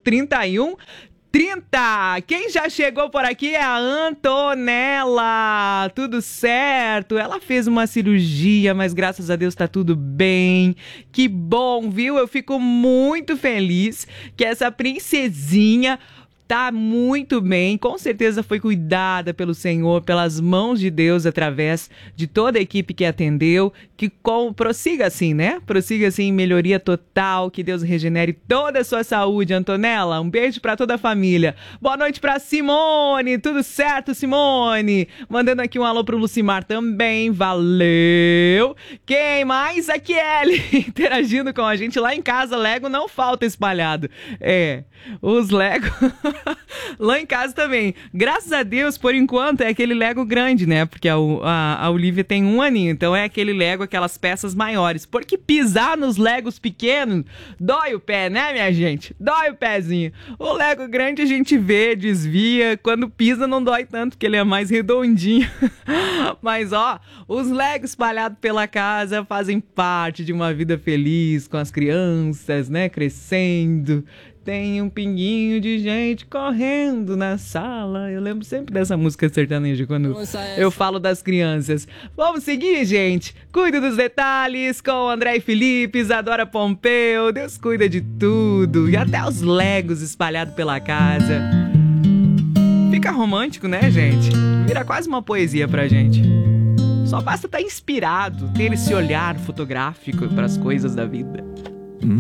3130. Quem já chegou por aqui é a Antonella. Tudo certo? Ela fez uma cirurgia, mas graças a Deus tá tudo bem. Que bom, viu? Eu fico muito feliz que essa princesinha tá muito bem, com certeza foi cuidada pelo Senhor, pelas mãos de Deus, através de toda a equipe que atendeu, que prossiga assim, né? Prossiga assim, melhoria total, que Deus regenere toda a sua saúde, Antonella. Um beijo pra toda a família. Boa noite pra Simone, tudo certo, Simone? Mandando aqui um alô pro Lucimar também, valeu. Quem mais? A Kelly, interagindo com a gente lá em casa, Lego não falta espalhado. Os Lego... lá em casa também. Graças a Deus, por enquanto, é aquele Lego grande, né? Porque a Olivia tem 1 aninho, então é aquele Lego, aquelas peças maiores. Porque pisar nos Legos pequenos dói o pé, né, minha gente? Dói o pezinho. O Lego grande a gente vê, desvia. Quando pisa não dói tanto, porque ele é mais redondinho. Mas, ó, os Legos espalhados pela casa fazem parte de uma vida feliz com as crianças, né? Crescendo. Tem um pinguinho de gente correndo na sala. Eu lembro sempre dessa música sertaneja quando eu falo das crianças. Vamos seguir, gente? Cuida dos detalhes com André e Felipe, Isadora Pompeu. Deus cuida de tudo. E até os Legos espalhados pela casa. Fica romântico, né, gente? Vira quase uma poesia pra gente. Só basta estar inspirado, ter esse olhar fotográfico para as coisas da vida.